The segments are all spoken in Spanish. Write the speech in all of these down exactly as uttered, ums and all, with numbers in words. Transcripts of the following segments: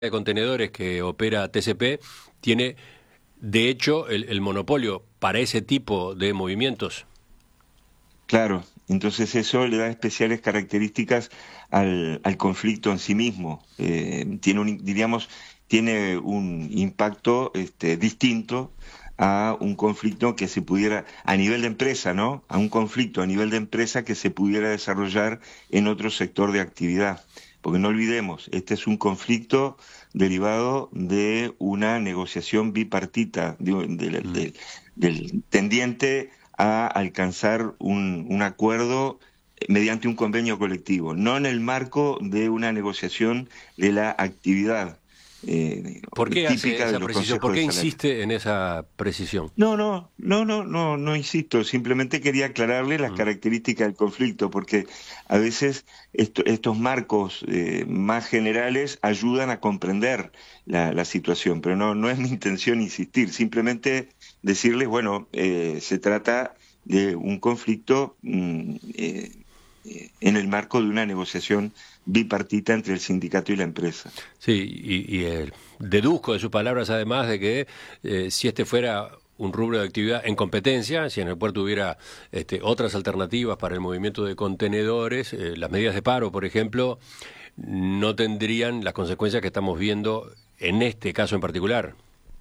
de contenedores que opera T C P tiene, de hecho, el, el monopolio para ese tipo de movimientos. Claro, entonces eso le da especiales características al, al conflicto en sí mismo. Eh, tiene un, diríamos, tiene un impacto este, distinto a un conflicto que se pudiera, a nivel de empresa, ¿no? A un conflicto a nivel de empresa que se pudiera desarrollar en otro sector de actividad. Porque no olvidemos, este es un conflicto derivado de una negociación bipartita, de- de- Mm. de- del tendiente a alcanzar un, un acuerdo mediante un convenio colectivo, no en el marco de una negociación de la actividad eh, ¿Por qué hace típica de esa los precisión? ¿Por consejos de qué salario. insiste en esa precisión? No, no, no, no, no, no insisto, simplemente quería aclararle las Mm. características del conflicto, porque a veces esto- estos marcos eh, más generales ayudan a comprender la, la situación, pero no, no es mi intención insistir, simplemente decirles, bueno, eh, se trata de un conflicto mm, eh, eh, en el marco de una negociación bipartita entre el sindicato y la empresa. Sí, y, y, eh, deduzco de sus palabras además de que eh, si este fuera un rubro de actividad en competencia, si en el puerto hubiera este, otras alternativas para el movimiento de contenedores, eh, las medidas de paro, por ejemplo, no tendrían las consecuencias que estamos viendo en este caso en particular.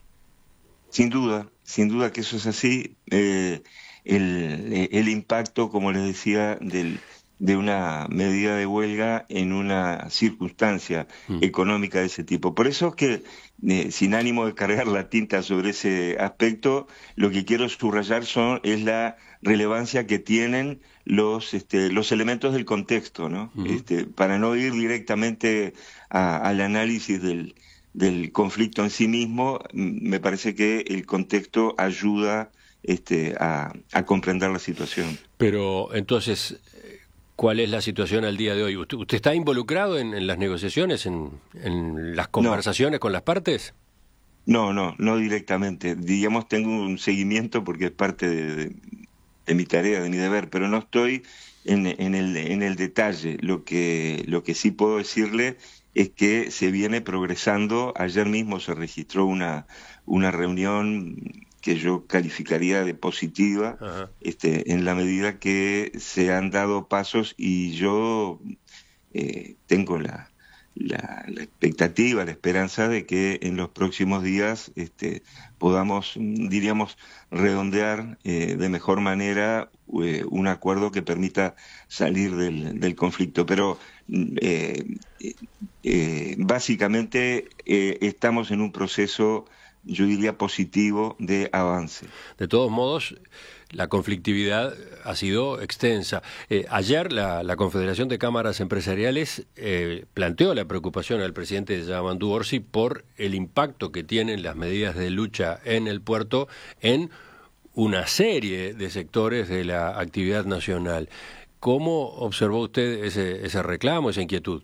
Sin duda, sin duda que eso es así. Eh, el, el impacto, como les decía, del, de una medida de huelga en una circunstancia Mm. económica de ese tipo. Por eso es que, eh, sin ánimo de cargar la tinta sobre ese aspecto, lo que quiero subrayar son, es la relevancia que tienen los, este, los elementos del contexto, ¿no? Ujú. Este, para no ir directamente a- al análisis del del conflicto en sí mismo, mm, me parece que el contexto ayuda este, a, a comprender la situación. Pero entonces, eh, ¿cuál es la situación al día de hoy? ¿Usted, usted está involucrado en, en las negociaciones, en, en las No, conversaciones con las partes? no, no, no directamente. Digamos, tengo un seguimiento porque es parte de, de- de mi tarea, de mi deber, pero no estoy en, en el, en el detalle. Lo que, lo que sí puedo decirle es que se viene progresando. Ayer mismo se registró una, una reunión que yo calificaría de positiva, Ajá. este, en la medida que se han dado pasos y yo eh, tengo la, la, la expectativa, la esperanza de que en los próximos días este, podamos, mm, diríamos, redondear eh, de mejor manera eh, un acuerdo que permita salir del, del conflicto. Pero mm, eh, eh, eh, básicamente eh, estamos en un proceso, yo diría, positivo de avance. De todos modos, la conflictividad ha sido extensa. Eh, ayer la, la Confederación de Cámaras Empresariales eh, planteó la preocupación al presidente Yamandu Orsi por el impacto que tienen las medidas de lucha en el puerto en una serie de sectores de la actividad nacional. ¿Cómo observó usted ese, ese reclamo, esa inquietud?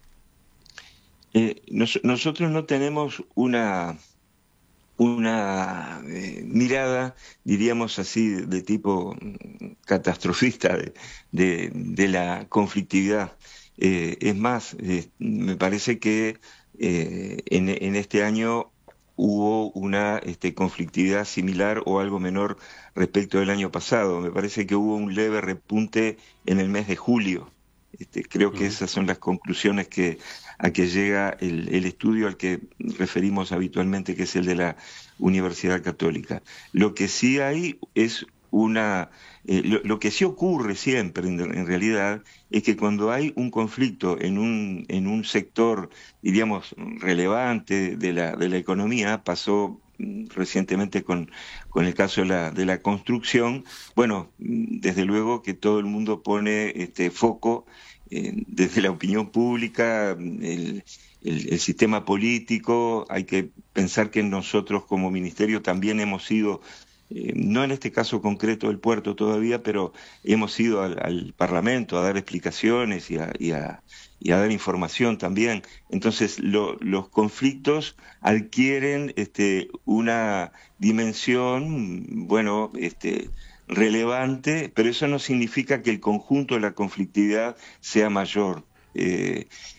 Eh, nos- nosotros no tenemos una una eh, mirada, diríamos así, de, de tipo mm, catastrofista de, de- de la conflictividad. Eh, es más, eh, me parece que eh, en, en este año hubo una este, conflictividad similar o algo menor respecto del año pasado. Me parece que hubo un leve repunte en el mes de julio. Este, creo que Ujú. esas son las conclusiones que, a que llega el, el estudio al que referimos habitualmente, que es el de la Universidad Católica. Lo que sí hay es una, eh, lo, lo que sí ocurre siempre en, en realidad es que cuando hay un conflicto en un, en un sector, diríamos, relevante de la, de la economía, pasó mm, recientemente con, con el caso de la, de la construcción, bueno, mm, desde luego que todo el mundo pone este foco eh, desde la opinión pública, el, el, el sistema político. Hay que pensar que nosotros como ministerio también hemos ido, eh, no en este caso concreto del puerto todavía, pero hemos ido al, al Parlamento a dar explicaciones y a, y a, y a dar información también. Entonces, lo, los conflictos adquieren este, una dimensión, bueno, este, relevante, pero eso no significa que el conjunto de la conflictividad sea mayor. Eh,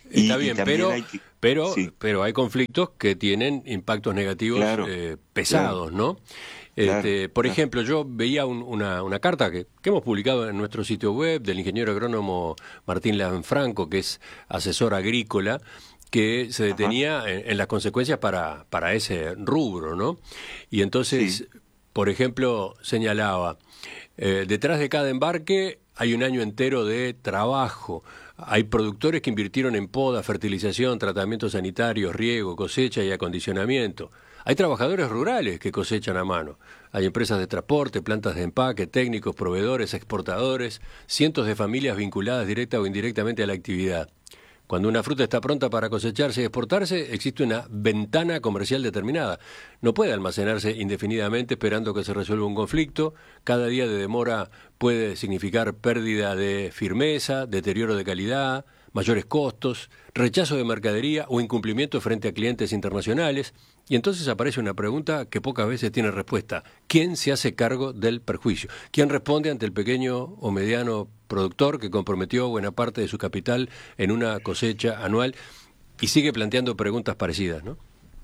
Está y, bien, y pero, hay que, pero, sí. pero hay conflictos que tienen impactos negativos Claro, eh, pesados, claro, ¿no? claro, Este, por claro. ejemplo, yo veía un- una, una carta que, que hemos publicado en nuestro sitio web del ingeniero agrónomo Martín Lanfranco, que es asesor agrícola, que se Ajá, detenía en, en las consecuencias para, para ese rubro, ¿no? Y sí, entonces, por ejemplo, señalaba, eh, detrás de cada embarque hay un año entero de trabajo. Hay productores que invirtieron en poda, fertilización, tratamientos sanitarios, riego, cosecha y acondicionamiento. Hay trabajadores rurales que cosechan a mano. Hay empresas de transporte, plantas de empaque, técnicos, proveedores, exportadores, cientos de familias vinculadas directa o indirectamente a la actividad. Cuando una fruta está pronta para cosecharse y exportarse, existe una ventana comercial determinada. No puede almacenarse indefinidamente esperando que se resuelva un conflicto. Cada día de demora puede significar pérdida de firmeza, deterioro de calidad, mayores costos, rechazo de mercadería o incumplimiento frente a clientes internacionales. Y entonces aparece una pregunta que pocas veces tiene respuesta. ¿Quién se hace cargo del perjuicio? ¿Quién responde ante el pequeño o mediano productor que comprometió buena parte de su capital en una cosecha anual? Y sigue planteando preguntas parecidas, ¿no?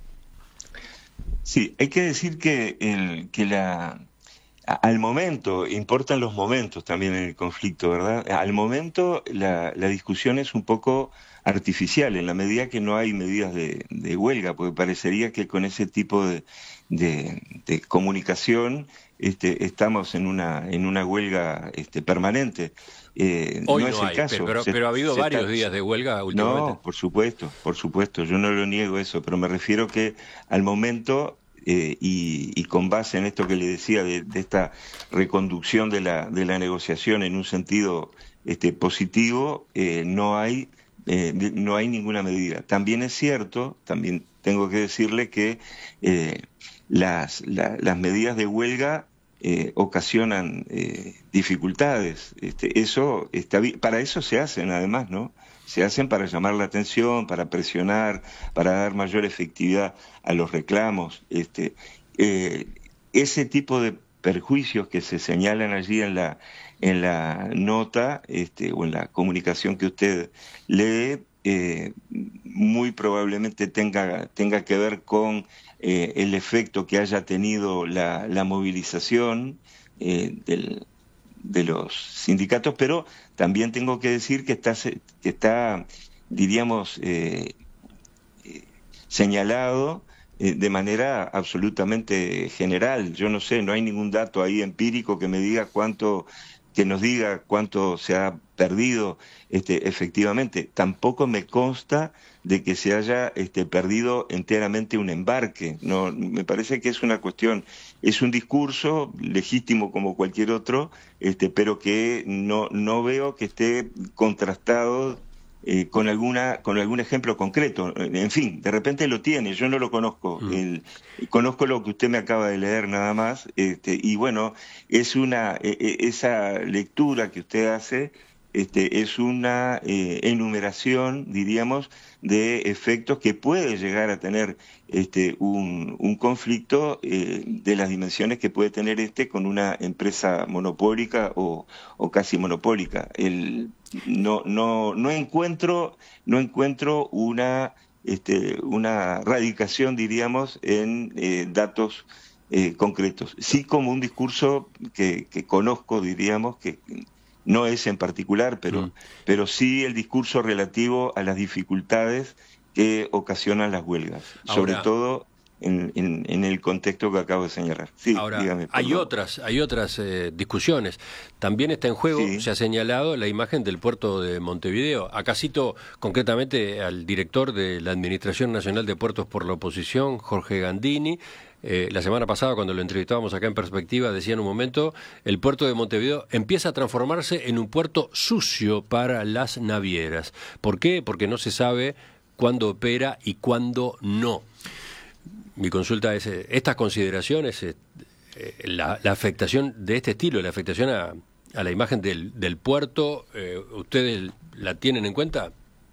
sí, hay que decir que, el, que la, a- al momento, importan los momentos también en el conflicto, ¿verdad? Al momento la, la discusión es un poco artificial, en la medida que no hay medidas de, de huelga, porque parecería que con ese tipo de, de- de comunicación este, estamos en una, en una huelga este, permanente. Eh, Hoy no es no el hay, pe- caso. pero, Se, pero ha habido se varios está, días de huelga últimamente. no, por supuesto, por supuesto, yo no lo niego eso, pero me refiero que al momento, eh, y, y con base en esto que le decía de, de esta reconducción de la, de la negociación en un sentido este, positivo, eh, no hay, eh, de- no hay ninguna medida. También es cierto, también tengo que decirle que eh, las, la- las medidas de huelga eh, ocasionan eh, dificultades. Este, eso está bi- para eso se hacen además, ¿no? Se hacen para llamar la atención, para presionar, para dar mayor efectividad a los reclamos. Este, eh, ese tipo de perjuicios que se señalan allí en la, en la nota este, o en la comunicación que usted lee, eh, muy probablemente tenga, tenga que ver con eh, el efecto que haya tenido la, la movilización eh, del, de los sindicatos, pero también tengo que decir que está, se- que está diríamos, eh, eh, señalado eh, de manera absolutamente general. Yo no sé, no hay ningún dato ahí empírico que me diga cuánto, que nos diga cuánto se ha perdido este, efectivamente. Tampoco me consta de que se haya este, perdido enteramente un embarque. No, me parece que es una cuestión, es un discurso legítimo como cualquier otro, este, pero que no, no veo que esté contrastado eh, con alguna con algún ejemplo concreto. En fin, de repente lo tiene, yo no lo conozco. Mm. El, conozco lo que usted me acaba de leer nada más, este, y bueno, es una e- e- esa lectura que usted hace este, es una eh, enumeración, diríamos, de efectos que puede llegar a tener este, un, un conflicto eh, de las dimensiones que puede tener este con una empresa monopólica o, o casi monopólica. El, no, no, no encuentro, no encuentro una, este, una radicación, diríamos, en eh, datos eh, concretos. Sí como un discurso que, que conozco, diríamos, que no es en particular, Mm. pero, pero sí el discurso relativo a las dificultades que ocasionan las huelgas, sobre Ahora, todo en, en, en el contexto que acabo de señalar. Sí, Ahora, dígame, hay perdón. otras, hay otras eh, discusiones. También está en juego, Sí, se ha señalado, la imagen del puerto de Montevideo. Acá cito concretamente al director de la Administración Nacional de Puertos por la oposición, Jorge Gandini. Eh, la semana pasada, cuando lo entrevistábamos acá en Perspectiva, decía en un momento, el puerto de Montevideo empieza a transformarse en un puerto sucio para las navieras. ¿Por qué? Porque no se sabe cuándo opera y cuándo no. Mi consulta es, eh, estas consideraciones, eh, eh, la, la afectación de este estilo, la afectación a, a la imagen del, del puerto, eh, ¿ustedes la tienen en cuenta?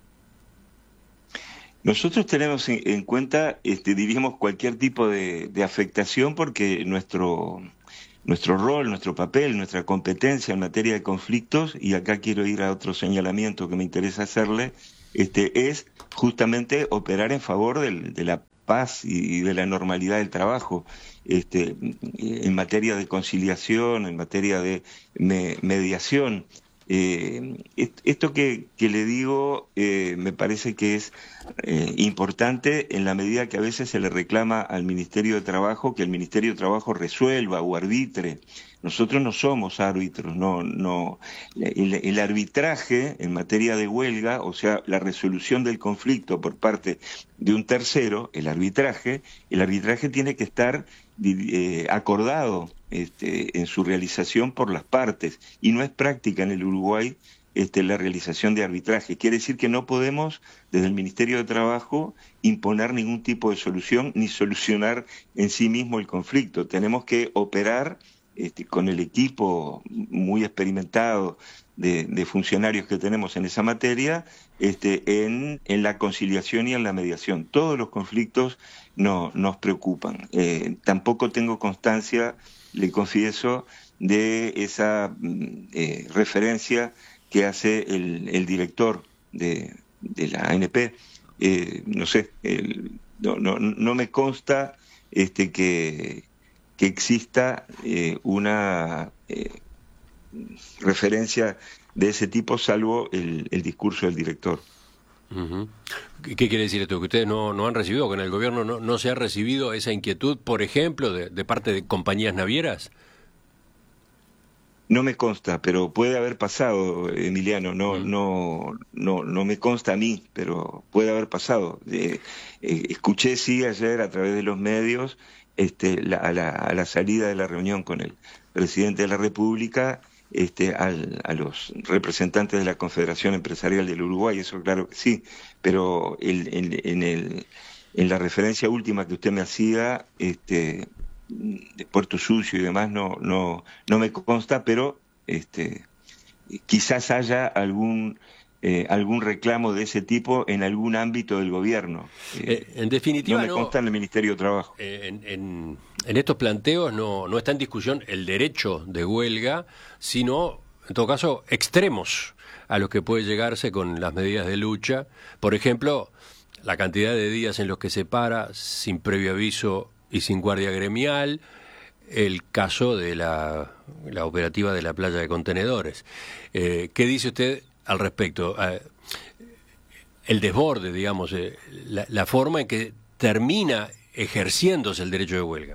nosotros tenemos en, en cuenta, este, diríamos, cualquier tipo de, de afectación porque nuestro, nuestro rol, nuestro papel, nuestra competencia en materia de conflictos, y acá quiero ir a otro señalamiento que me interesa hacerle, este, es justamente operar en favor del, de la paz y de la normalidad del trabajo, este, en materia de conciliación, en materia de me, mediación. Eh, esto que, que le digo eh, me parece que es eh, importante en la medida que a veces se le reclama al Ministerio de Trabajo que el Ministerio de Trabajo resuelva o arbitre. Nosotros no somos árbitros, no, no. El, el arbitraje en materia de huelga, o sea, la resolución del conflicto por parte de un tercero, el arbitraje, el arbitraje tiene que estar eh, acordado este, en su realización por las partes, y no es práctica en el Uruguay este, la realización de arbitraje. Quiere decir que no podemos, desde el Ministerio de Trabajo, imponer ningún tipo de solución ni solucionar en sí mismo el conflicto. Tenemos que operar Este, con el equipo muy experimentado de, de funcionarios que tenemos en esa materia, este, en, en la conciliación y en la mediación. Todos los conflictos no, nos preocupan. Eh, tampoco tengo constancia, le confieso, de esa eh, referencia que hace el, el director de, de la A N P. Eh, no sé, el, no, no, no me consta este, que... que exista eh, una eh, referencia de ese tipo, salvo el, el discurso del director. Uh-huh. ¿Qué, ¿Qué quiere decir esto? ¿Que ustedes no, no han recibido, que en el gobierno no, no se ha recibido esa inquietud, por ejemplo, de, de parte de compañías navieras? No me consta, pero puede haber pasado, Emiliano. No, uh-huh. no, no, no me consta a mí, pero puede haber pasado. Eh, eh, escuché sí ayer a través de los medios Este, la, a, la, a la salida de la reunión con el presidente de la República, este, al, a los representantes de la Confederación Empresarial del Uruguay, eso claro que sí, pero el, en, en, el, en la referencia última que usted me hacía, este, de Puerto Sucio y demás, no, no, no me consta, pero este, quizás haya algún... Eh, algún reclamo de ese tipo en algún ámbito del gobierno. Eh, en definitiva, no me no, consta en el Ministerio de Trabajo. Eh, en, en, en estos planteos no, no está en discusión el derecho de huelga, sino, en todo caso, extremos a los que puede llegarse con las medidas de lucha. Por ejemplo, la cantidad de días en los que se para sin previo aviso y sin guardia gremial, el caso de la, la operativa de la playa de contenedores. Eh, ¿Qué dice usted al respecto? Eh, el desborde, digamos, eh, la, la forma en que termina ejerciéndose el derecho de huelga.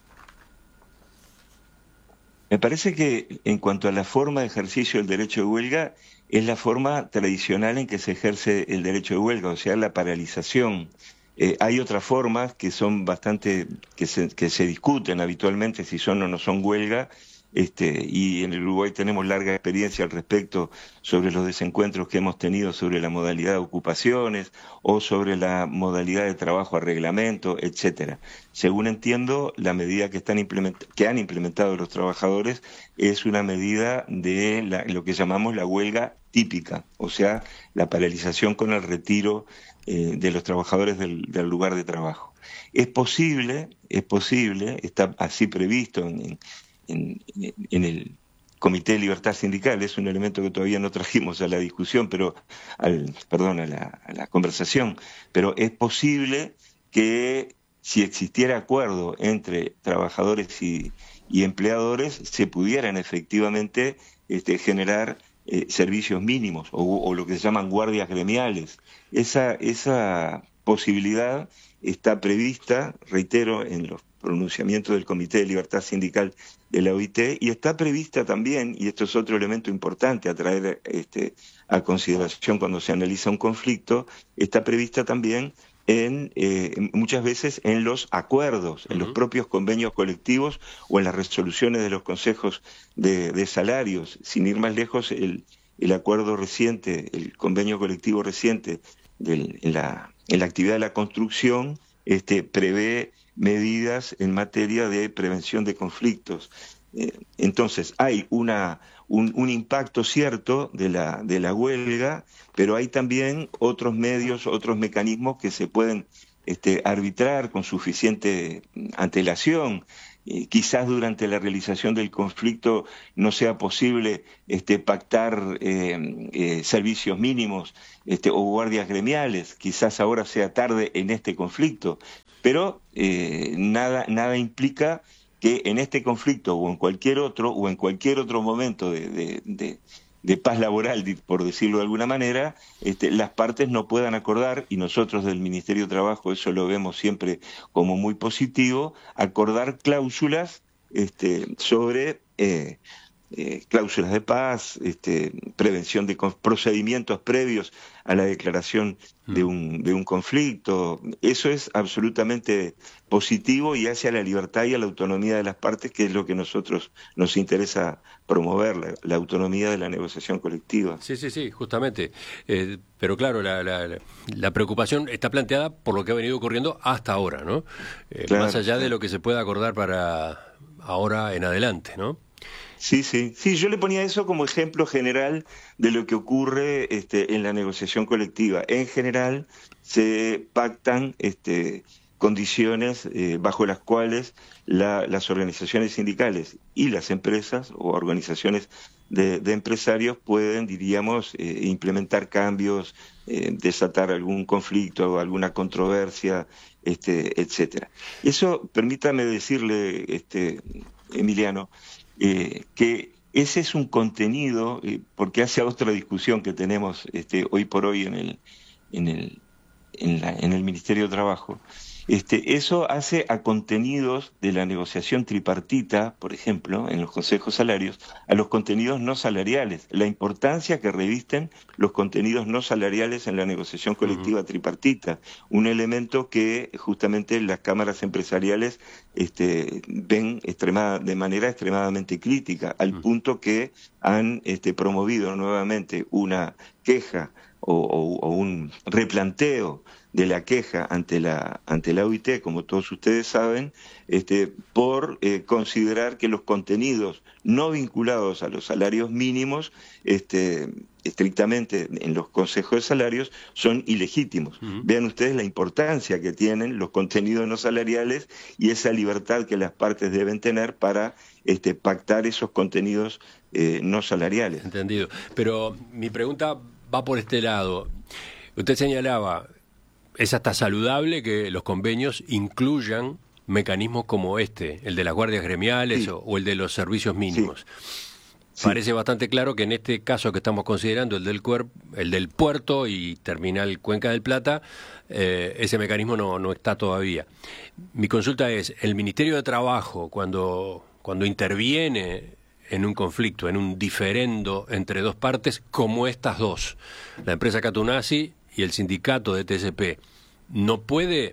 Me parece que en cuanto a la forma de ejercicio del derecho de huelga, es la forma tradicional en que se ejerce el derecho de huelga, o sea, la paralización. Eh, hay otras formas que son bastante, que se, que se discuten habitualmente si son o no son huelga, este, y en el Uruguay tenemos larga experiencia al respecto sobre los desencuentros que hemos tenido sobre la modalidad de ocupaciones o sobre la modalidad de trabajo a reglamento, etcétera. Según entiendo, la medida que, están implement- que han implementado los trabajadores es una medida de la, lo que llamamos la huelga típica, o sea, la paralización con el retiro eh, de los trabajadores del, del lugar de trabajo. Es posible, es posible, está así previsto en, en, en el Comité de Libertad Sindical, es un elemento que todavía no trajimos a la discusión, pero al, perdón, a la, a la conversación, pero es posible que si existiera acuerdo entre trabajadores y, y empleadores, se pudieran efectivamente este, generar eh, servicios mínimos o, o lo que se llaman guardias gremiales. Esa, esa posibilidad está prevista, reitero, en los pronunciamientos del Comité de Libertad Sindical de la O I T, y está prevista también, y esto es otro elemento importante a traer este, a consideración cuando se analiza un conflicto, está prevista también en eh, muchas veces en los acuerdos, uh-huh. en los propios convenios colectivos o en las resoluciones de los consejos de, de salarios. Sin ir más lejos, el, el acuerdo reciente, el convenio colectivo reciente del, en, la, en la actividad de la construcción este, prevé medidas en materia de prevención de conflictos. Eh, entonces, hay una, un, un impacto cierto de la, de la huelga, pero hay también otros medios, otros mecanismos que se pueden este, arbitrar con suficiente antelación. eh, quizás durante la realización del conflicto no sea posible este, pactar eh, eh, servicios mínimos este, o guardias gremiales, quizás ahora sea tarde en este conflicto, pero eh, nada, nada implica que en este conflicto o en cualquier otro, o en cualquier otro momento de, de, de de paz laboral, por decirlo de alguna manera, este, las partes no puedan acordar, y nosotros del Ministerio de Trabajo eso lo vemos siempre como muy positivo, acordar cláusulas este, sobre eh, eh, cláusulas de paz, este, prevención de procedimientos previos a la declaración de un, de un conflicto. Eso es absolutamente positivo y hace a la libertad y a la autonomía de las partes, que es lo que nosotros nos interesa promover, la, la autonomía de la negociación colectiva. Sí, sí, sí, justamente. Eh, pero claro, la, la, la preocupación está planteada por lo que ha venido ocurriendo hasta ahora, ¿no? Eh, claro, más allá claro. de lo que se pueda acordar para ahora en adelante, ¿no? Sí, sí, sí, yo le ponía eso como ejemplo general de lo que ocurre este, en la negociación colectiva. En general se pactan este, condiciones eh, bajo las cuales la, las organizaciones sindicales y las empresas o organizaciones de, de empresarios pueden, diríamos, eh, implementar cambios, eh, desatar algún conflicto o alguna controversia, este, etcétera. Eso, permítame decirle, este, Emiliano, Eh, que ese es un contenido, eh, porque hace otra discusión que tenemos este, hoy por hoy en el, en el, en la, en el Ministerio de Trabajo. Este, eso hace a contenidos de la negociación tripartita, por ejemplo, en los consejos salarios, a los contenidos no salariales, la importancia que revisten los contenidos no salariales en la negociación colectiva uh-huh. tripartita, un elemento que justamente las cámaras empresariales este, ven extremada, de manera extremadamente crítica, al uh-huh. punto que han este, promovido nuevamente una queja o, o, o un replanteo de la queja ante la ante la O I T, como todos ustedes saben, este, por eh, considerar que los contenidos no vinculados a los salarios mínimos, este, estrictamente en los consejos de salarios, son ilegítimos. Uh-huh. Vean ustedes la importancia que tienen los contenidos no salariales y esa libertad que las partes deben tener para este, pactar esos contenidos eh, no salariales. Entendido. Pero mi pregunta va por este lado. Usted señalaba, es hasta saludable que los convenios incluyan mecanismos como este, el de las guardias gremiales sí. o, o el de los servicios mínimos. Sí. Parece sí. bastante claro que en este caso que estamos considerando, el del, cuerp, el del puerto y terminal Cuenca del Plata, eh, ese mecanismo no, no está todavía. Mi consulta es, el Ministerio de Trabajo, cuando, cuando interviene en un conflicto, en un diferendo entre dos partes, como estas dos, la empresa Catunasi y el sindicato de T S P, ¿no puede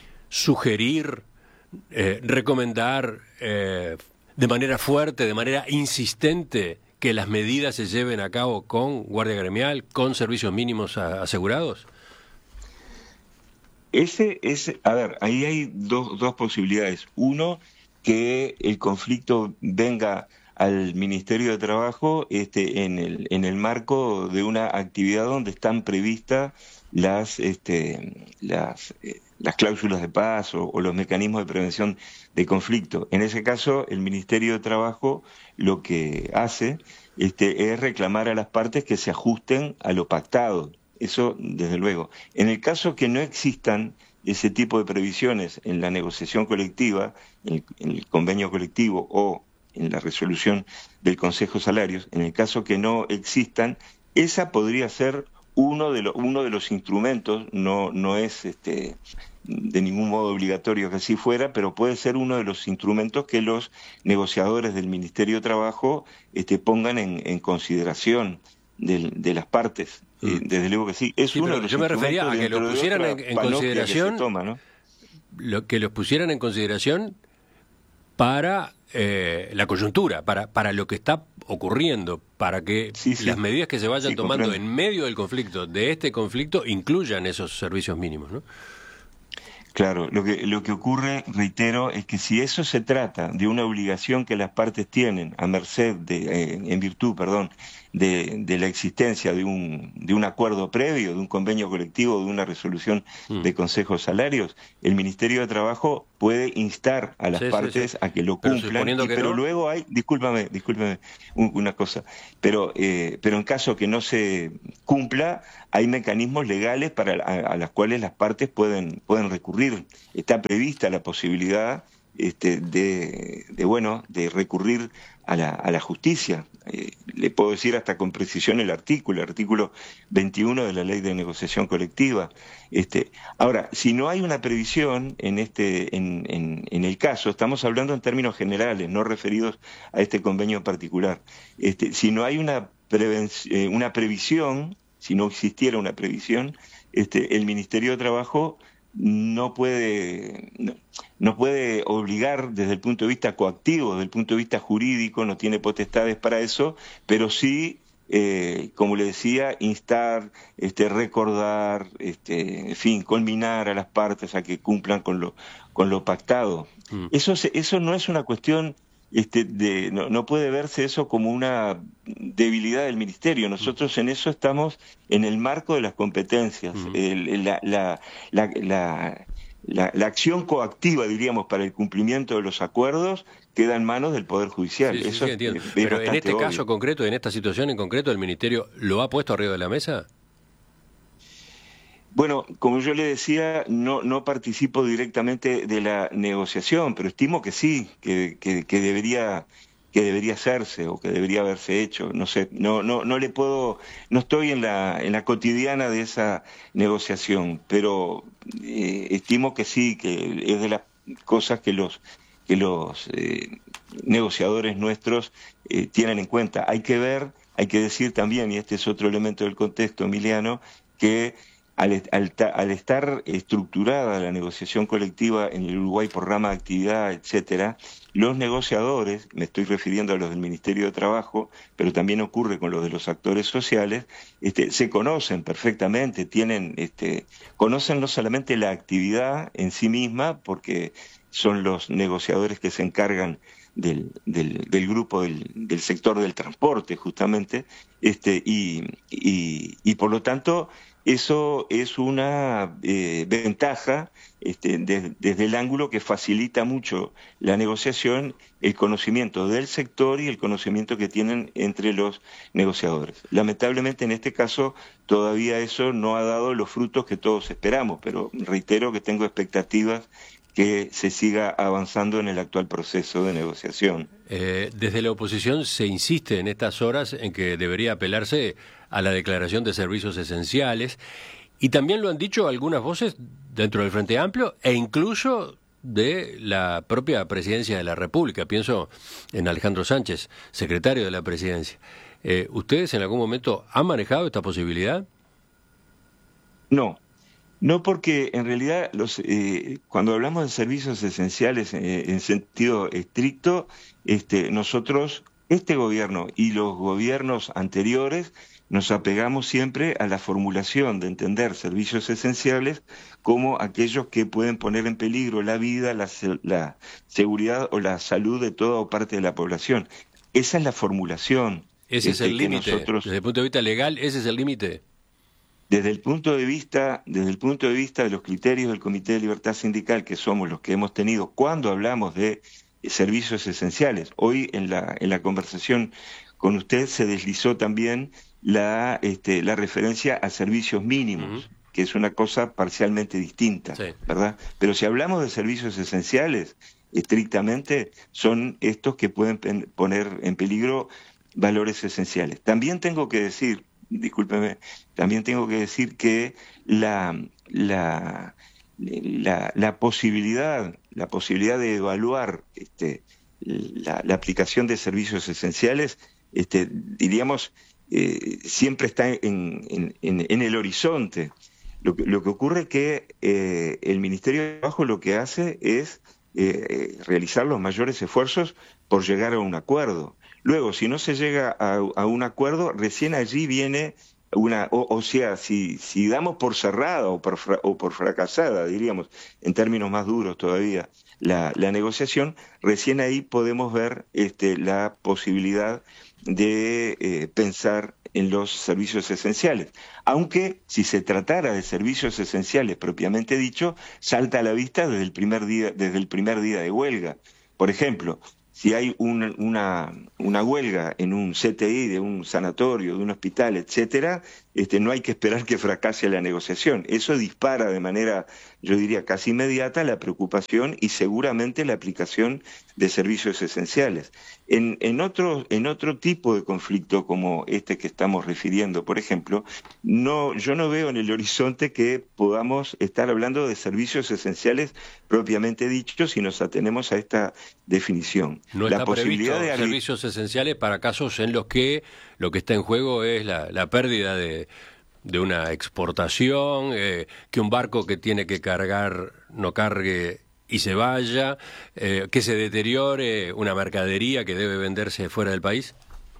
sugerir, eh, recomendar eh, de manera fuerte, de manera insistente, que las medidas se lleven a cabo con guardia gremial, con servicios mínimos a, asegurados? Ese, ese, a ver, ahí hay dos, dos posibilidades. Uno, que el conflicto venga al Ministerio de Trabajo este, en el en el marco de una actividad donde están previstas las este, las eh, las cláusulas de paz o, o los mecanismos de prevención de conflicto. En ese caso, el Ministerio de Trabajo lo que hace este, es reclamar a las partes que se ajusten a lo pactado. Eso, desde luego. En el caso que no existan ese tipo de previsiones en la negociación colectiva, en el, en el convenio colectivo o en la resolución del Consejo de Salarios, en el caso que no existan, esa podría ser uno de, lo, uno de los instrumentos, no, no es este, de ningún modo obligatorio que así fuera, pero puede ser uno de los instrumentos que los negociadores del Ministerio de Trabajo este, pongan en, en consideración de, de las partes. Mm. Eh, desde luego que sí. Es sí, uno de los yo me refería a que los pusieran en, en consideración, que, toma, ¿no? lo, que los pusieran en consideración para eh, la coyuntura, para, para lo que está ocurriendo, para que sí, sí. las medidas que se vayan sí, tomando comprendo. en medio del conflicto, de este conflicto, incluyan esos servicios mínimos, ¿no? Claro, lo que, lo que ocurre, reitero, es que si eso se trata de una obligación que las partes tienen a merced, de, eh, en virtud, perdón, de, de la existencia de un, de un acuerdo previo, de un convenio colectivo, de una resolución Mm. de consejos salarios, el Ministerio de Trabajo puede instar a las Sí, sí, sí. partes a que lo Pero cumplan, suponiendo y, que pero no. luego hay, discúlpame, discúlpame un- una cosa, pero, eh, pero en caso que no se cumpla, hay mecanismos legales para a, a las cuales las partes pueden, pueden recurrir. Está prevista la posibilidad este, de, de, bueno, de recurrir a la, a la justicia. Eh, le puedo decir hasta con precisión el artículo, el artículo veintiuno de la Ley de Negociación Colectiva. Este, ahora, si no hay una previsión en, este, en, en, en el caso, estamos hablando en términos generales, no referidos a este convenio en particular. Este, si no hay una, eh, una previsión, si no existiera una previsión, este, el Ministerio de Trabajo no puede, no, no puede obligar desde el punto de vista coactivo, desde el punto de vista jurídico, no tiene potestades para eso, pero sí, eh, como le decía, instar, este, recordar, este, en fin, culminar a las partes a que cumplan con lo, con lo pactado. Mm. Eso, se, eso no es una cuestión este, de, no, no puede verse eso como una debilidad del ministerio. Mm. Nosotros en eso estamos en el marco de las competencias. Mm. El, la, la, la, la, la, la acción coactiva, diríamos, para el cumplimiento de los acuerdos queda en manos del Poder Judicial. Sí, sí, Eso sí, es, entiendo. es Pero en bastante este obvio. caso concreto, en esta situación en concreto, ¿el Ministerio lo ha puesto arriba de la mesa? Bueno, como yo le decía, no, no participo directamente de la negociación, pero estimo que sí, que, que, que debería que debería hacerse o que debería haberse hecho. No sé, no, no, no le puedo, no estoy en la, en la cotidiana de esa negociación, pero eh, estimo que sí, que es de las cosas que los que los eh, negociadores nuestros eh, tienen en cuenta. Hay que ver, hay que decir también, y este es otro elemento del contexto, Emiliano, que al, al, al estar estructurada la negociación colectiva en el Uruguay por rama de actividad, etcétera, los negociadores, me estoy refiriendo a los del Ministerio de Trabajo, pero también ocurre con los de los actores sociales, este, se conocen perfectamente, tienen, este, conocen no solamente la actividad en sí misma, porque son los negociadores que se encargan del, del, del grupo del, del sector del transporte, justamente, este, y, y, y por lo tanto eso es una eh, ventaja este, de, desde el ángulo que facilita mucho la negociación, el conocimiento del sector y el conocimiento que tienen entre los negociadores. Lamentablemente en este caso todavía eso no ha dado los frutos que todos esperamos, pero reitero que tengo expectativas que se siga avanzando en el actual proceso de negociación. Eh, desde la oposición se insiste en estas horas en que debería apelarse a la declaración de servicios esenciales, y también lo han dicho algunas voces dentro del Frente Amplio e incluso de la propia Presidencia de la República. Pienso en Alejandro Sánchez, secretario de la Presidencia. Eh, ¿Ustedes en algún momento han manejado esta posibilidad? No. No, porque en realidad los, eh, cuando hablamos de servicios esenciales eh, en sentido estricto, este, nosotros, este gobierno y los gobiernos anteriores, nos apegamos siempre a la formulación de entender servicios esenciales como aquellos que pueden poner en peligro la vida, la, la seguridad o la salud de toda o parte de la población. Esa es la formulación. Ese este, es el límite. Nosotros... Desde el punto de vista legal, ese es el límite. Desde el punto de vista, desde el punto de vista de los criterios del Comité de Libertad Sindical, que somos los que hemos tenido cuando hablamos de servicios esenciales, hoy en la, en la conversación con usted se deslizó también la, este, la referencia a servicios mínimos, uh-huh. que es una cosa parcialmente distinta, sí. ¿verdad? Pero si hablamos de servicios esenciales, estrictamente son estos que pueden poner en peligro valores esenciales. También tengo que decir, discúlpeme, también tengo que decir que la, la, la, la posibilidad, la posibilidad de evaluar este, la, la aplicación de servicios esenciales, este, diríamos, eh, siempre está en, en, en, en el horizonte. Lo, lo que ocurre es que eh, el Ministerio de Trabajo lo que hace es eh, realizar los mayores esfuerzos por llegar a un acuerdo. Luego, si no se llega a, a un acuerdo, recién allí viene una o, o sea, si, si damos por cerrada o por, fra, o por fracasada, diríamos, en términos más duros todavía, la, la negociación, recién ahí podemos ver este, la posibilidad de eh, pensar en los servicios esenciales. Aunque si se tratara de servicios esenciales propiamente dicho, salta a la vista desde el primer día, desde el primer día de huelga. Por ejemplo, si hay un, una, una huelga en un C T I de un sanatorio, de un hospital, etcétera, este, no hay que esperar que fracase la negociación. Eso dispara de manera, yo diría, casi inmediata la preocupación y seguramente la aplicación de servicios esenciales. En, en, otro, en otro tipo de conflicto como este que estamos refiriendo, por ejemplo, no, yo no veo en el horizonte que podamos estar hablando de servicios esenciales propiamente dichos si nos atenemos a esta definición. No la está posibilidad previsto de servicios esenciales para casos en los que lo que está en juego es la, la pérdida de, de una exportación, eh, que un barco que tiene que cargar no cargue y se vaya, eh, que se deteriore una mercadería que debe venderse fuera del país.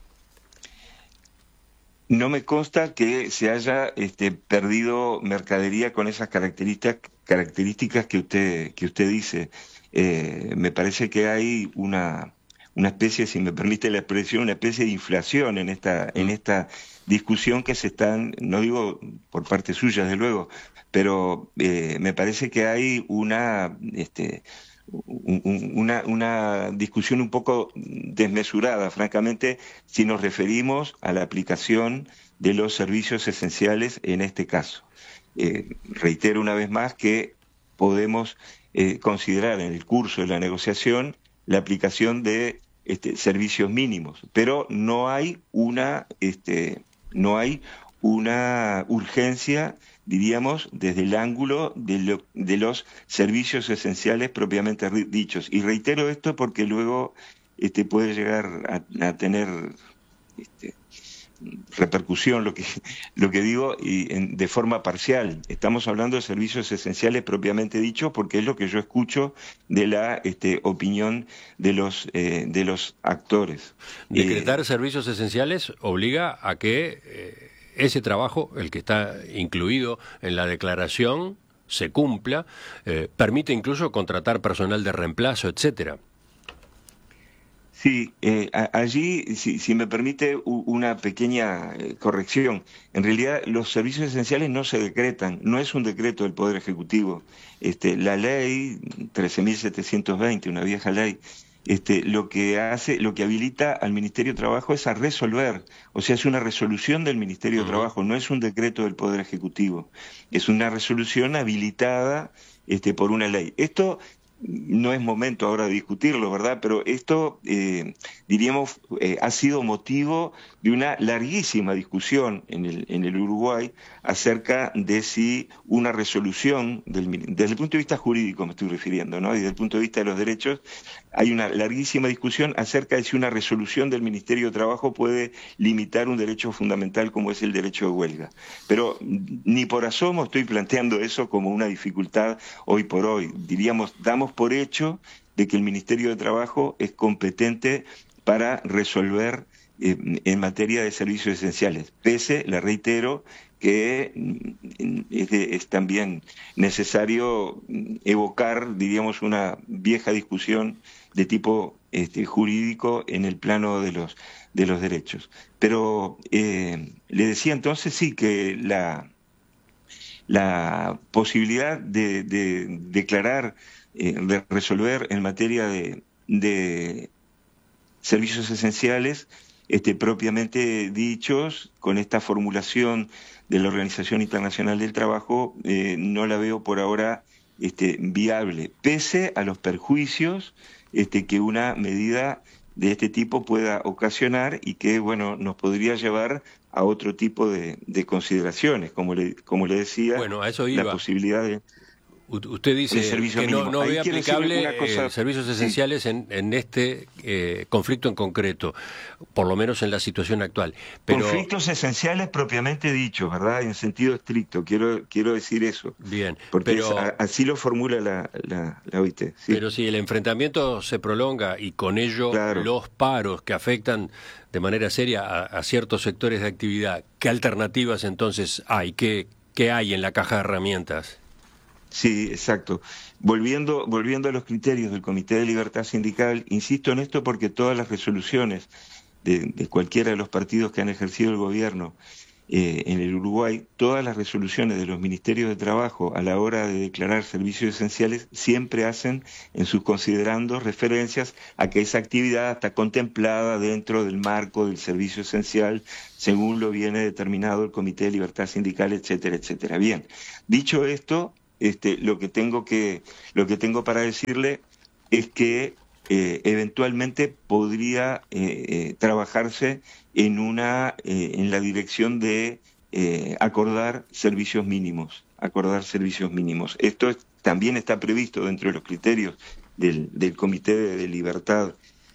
No me consta que se haya este, perdido mercadería con esas características, características que usted, que usted dice. Eh, me parece que hay una, una especie, si me permite la expresión, una especie de inflación en esta, en esta discusión que se están, no digo por parte suya, desde luego, pero eh, me parece que hay una... Este, Una, una discusión un poco desmesurada, francamente, si nos referimos a la aplicación de los servicios esenciales en este caso. Eh, reitero una vez más que podemos eh, considerar en el curso de la negociación la aplicación de este, servicios mínimos, pero no hay una, este, no hay una urgencia, diríamos, desde el ángulo de, lo, de los servicios esenciales propiamente dichos. Y reitero esto porque luego este, puede llegar a, a tener este, repercusión lo que, lo que digo y en, de forma parcial. Estamos hablando de servicios esenciales propiamente dichos porque es lo que yo escucho de la este, opinión de los, eh, de los actores. Decretar eh, servicios esenciales obliga a que eh, ese trabajo, el que está incluido en la declaración, se cumpla, eh, permite incluso contratar personal de reemplazo, etcétera. Sí, eh, a, allí, si, si me permite, u, una pequeña eh, corrección. En realidad, los servicios esenciales no se decretan, no es un decreto del Poder Ejecutivo. Este, la ley trece mil setecientos veinte, una vieja ley, este, lo que hace, lo que habilita al Ministerio de Trabajo es a resolver, o sea, es una resolución del Ministerio de Trabajo, no es un decreto del Poder Ejecutivo, es una resolución habilitada este, por una ley. Esto no es momento ahora de discutirlo, ¿verdad? Pero esto, eh, diríamos, eh, ha sido motivo de una larguísima discusión en el, en el Uruguay acerca de si una resolución, del, desde el punto de vista jurídico me estoy refiriendo, ¿no? Y desde el punto de vista de los derechos, hay una larguísima discusión acerca de si una resolución del Ministerio de Trabajo puede limitar un derecho fundamental como es el derecho de huelga. Pero ni por asomo estoy planteando eso como una dificultad hoy por hoy. Diríamos, damos por hecho de que el Ministerio de Trabajo es competente para resolver eh, en materia de servicios esenciales. Pese, le reitero, que es, de, es también necesario evocar, diríamos, una vieja discusión de tipo este, jurídico en el plano de los, de los derechos. Pero eh, le decía entonces sí que la, la posibilidad de, de declarar, eh, de resolver en materia de, de servicios esenciales este, propiamente dichos, con esta formulación de la Organización Internacional del Trabajo, eh, no la veo por ahora este, viable, pese a los perjuicios este, que una medida de este tipo pueda ocasionar y que, bueno, nos podría llevar a otro tipo de, de consideraciones, como le, como le decía, bueno, a eso iba. la posibilidad de... Usted dice que no, no ve aplicable cosa... eh, servicios esenciales sí. en, en este eh, conflicto en concreto, por lo menos en la situación actual. Pero... Conflictos esenciales propiamente dicho, ¿verdad? En sentido estricto, quiero quiero decir eso. Bien, porque pero... es, a, así lo formula la, la, la O I T. Sí. Pero si el enfrentamiento se prolonga y con ello claro. los paros que afectan de manera seria a, a ciertos sectores de actividad, ¿qué alternativas entonces hay? ¿Qué, qué hay en la caja de herramientas? Sí, exacto. Volviendo, volviendo a los criterios del Comité de Libertad Sindical, insisto en esto porque todas las resoluciones de, de cualquiera de los partidos que han ejercido el gobierno eh, en el Uruguay, todas las resoluciones de los ministerios de trabajo a la hora de declarar servicios esenciales siempre hacen en sus considerandos referencias a que esa actividad está contemplada dentro del marco del servicio esencial según lo viene determinado el Comité de Libertad Sindical, etcétera, etcétera. Bien, dicho esto, Este, lo que tengo que lo que tengo para decirle es que eh, eventualmente podría eh, eh, trabajarse en una eh, en la dirección de eh, acordar servicios mínimos, acordar servicios mínimos. Esto es, también está previsto dentro de los criterios del, del Comité de, de Libertad